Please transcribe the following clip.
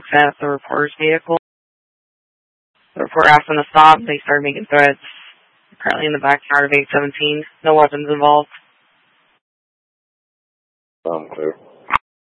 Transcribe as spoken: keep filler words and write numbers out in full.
looks at the reporter's vehicle. The reporter asked them to stop. They started making threats. Currently in the backyard of eight seventeen. No weapons involved. I'm clear.